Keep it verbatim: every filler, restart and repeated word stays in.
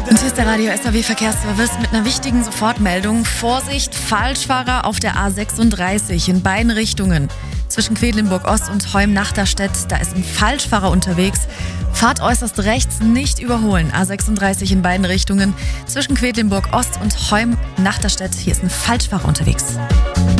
Und hier ist der Radio S A W Verkehrsservice mit einer wichtigen Sofortmeldung. Vorsicht, Falschfahrer auf der A sechsunddreißig in beiden Richtungen. Zwischen Quedlinburg Ost und Heum-Nachterstedt, da ist ein Falschfahrer unterwegs. Fahrt äußerst rechts, nicht überholen. A sechsunddreißig in beiden Richtungen. Zwischen Quedlinburg Ost und Heum-Nachterstedt, hier ist ein Falschfahrer unterwegs.